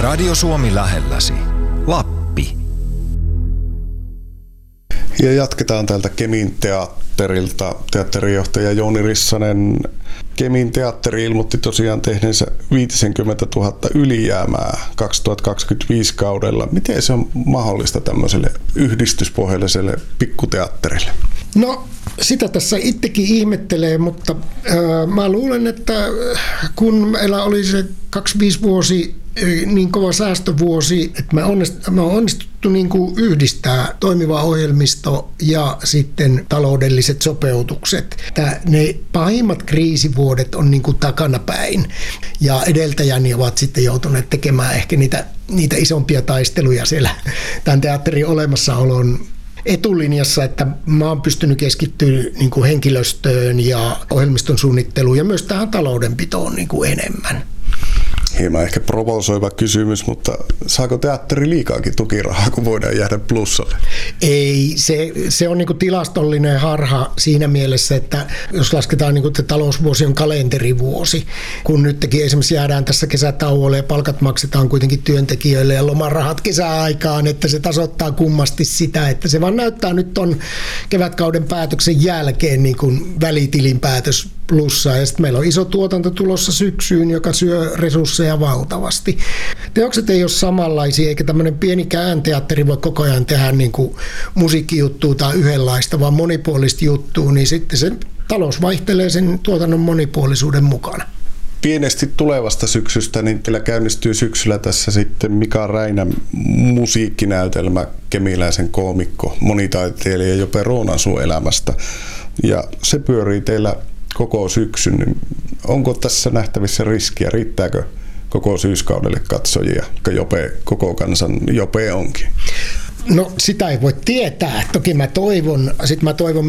Radio Suomi lähelläsi. Lappi. Ja jatketaan täältä Kemin teatterilta. Teatterijohtaja Jouni Rissanen. Kemin teatteri ilmoitti tosiaan tehneensä 50 000 ylijäämää 2025 kaudella. Miten se on mahdollista tämmöiselle yhdistyspohjaiselle pikkuteatterille? No, sitä tässä itsekin ihmettelee, mutta mä luulen, että kun meillä oli se 25 vuosi niin kova säästövuosi, että me on onnistuttu niin kuin yhdistää toimiva ohjelmisto ja sitten taloudelliset sopeutukset. Ne pahimmat kriisivuodet on niin kuin takanapäin ja edeltäjäni ovat sitten joutuneet tekemään ehkä niitä isompia taisteluja siellä tämän teatterin olemassaolon etulinjassa, että mä oon pystynyt keskittyä niin kuin henkilöstöön ja ohjelmiston suunnitteluun ja myös tähän taloudenpitoon niin kuin enemmän. Hieman ehkä provosoiva kysymys, mutta saako teatteri liikaakin tukirahaa, kun voidaan jäädä plussalle? Ei, se on niinku tilastollinen harha siinä mielessä, että jos lasketaan, niinku, että talousvuosi on kalenterivuosi, kun nytkin esimerkiksi jäädään tässä kesätauolle ja palkat maksetaan kuitenkin työntekijöille ja lomarahat kesäaikaan, että se tasoittaa kummasti sitä, että se vaan näyttää nyt ton kevätkauden päätöksen jälkeen niin kuin välitilinpäätös plussaa. Ja sitten meillä on iso tuotanto tulossa syksyyn, joka syö resursseja valtavasti. Teokset ei ole samanlaisia, eikä tämmöinen pieni käänteatteri voi koko ajan tehdä niin kuin musiikkijuttua tai yhdenlaista, vaan monipuolista juttua, niin sitten se talous vaihtelee sen tuotannon monipuolisuuden mukana. Pienesti tulevasta syksystä, niin teillä käynnistyy syksyllä tässä sitten Mika Räinän musiikkinäytelmä, kemiläisen koomikko, monitaiteilija Jope Roonasun elämästä. Ja se pyörii teillä koko syksyn, niin onko tässä nähtävissä riskiä? Riittääkö koko syyskaudelle katsojia, Jope, koko kansan Jope onkin? No sitä ei voi tietää. Toki mä toivon